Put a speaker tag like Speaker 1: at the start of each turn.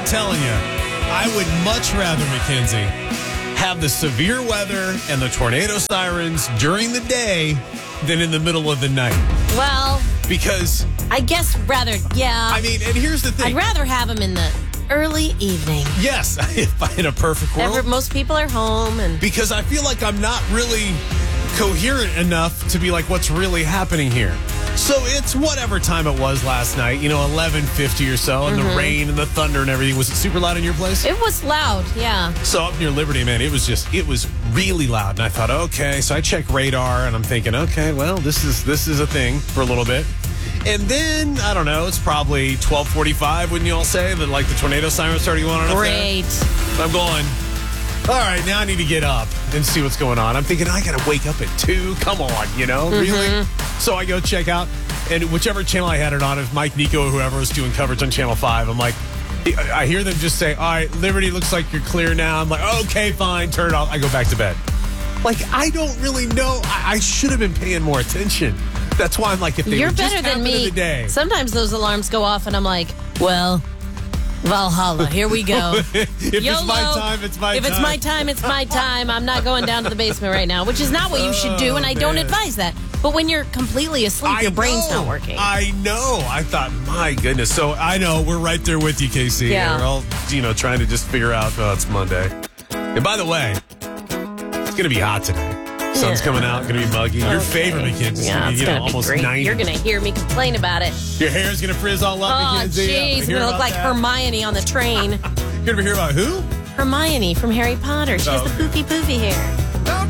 Speaker 1: I'm telling you, I would much rather, Mackenzie, have the severe weather and the tornado sirens during the day than in the middle of the night.
Speaker 2: Well,
Speaker 1: Because,
Speaker 2: I guess rather, yeah.
Speaker 1: I mean, and here's the thing.
Speaker 2: I'd rather have them in the early evening.
Speaker 1: Yes, if in a perfect world.
Speaker 2: Most people are home, and
Speaker 1: Because I feel like I'm not really coherent enough to be like, what's really happening here? So it's whatever time it was last night, 11:50 or so, and the rain and the thunder and everything. Was it super loud in your place?
Speaker 2: it was loud. Yeah.
Speaker 1: So up near Liberty, man, it was really loud. And I thought, okay. So I check radar, and I'm thinking, okay, well, this is a thing for a little bit. And then, I don't know, it's probably 12:45, wouldn't you all say, that like the tornado siren started going on up there?
Speaker 2: Great.
Speaker 1: I'm going, all right, now I need to get up and see what's going on. I'm thinking, I got to wake up at 2. Come on, really? So I go check out, and whichever channel I had it on, if Mike, Nico, or whoever was doing coverage on Channel 5, I'm like, I hear them just say, all right, Liberty looks like you're clear now. I'm like, okay, fine, turn it off. I go back to bed. Like, I don't really know. I should have been paying more attention. That's why I'm like, if they
Speaker 2: You're
Speaker 1: were just
Speaker 2: better than
Speaker 1: happening
Speaker 2: me.
Speaker 1: in the day.
Speaker 2: Sometimes those alarms go off, and I'm like, well, Valhalla, here we go.
Speaker 1: If
Speaker 2: YOLO.
Speaker 1: it's my time, it's my time.
Speaker 2: If it's my time, it's my time. I'm not going down to the basement right now, which is not what you should do, and I don't
Speaker 1: man.
Speaker 2: advise that. But when you're completely asleep, your brain's not working.
Speaker 1: I know. I thought, my goodness. So I know we're right there with you, Casey.
Speaker 2: Yeah.
Speaker 1: We're all, trying to just figure out, it's Monday. And by the way, it's going to be hot today. Sun's coming out, going to be muggy. Your favorite, Mackenzie.
Speaker 2: Yeah, it's going to be
Speaker 1: almost
Speaker 2: great.
Speaker 1: 90.
Speaker 2: You're going to hear me complain about it.
Speaker 1: Your hair's going to frizz all up,
Speaker 2: Oh,
Speaker 1: Mackenzie.
Speaker 2: jeez. I'm going to look like Hermione on the train.
Speaker 1: You're going to hear about who?
Speaker 2: Hermione from Harry Potter. She has the
Speaker 1: okay.
Speaker 2: poofy hair.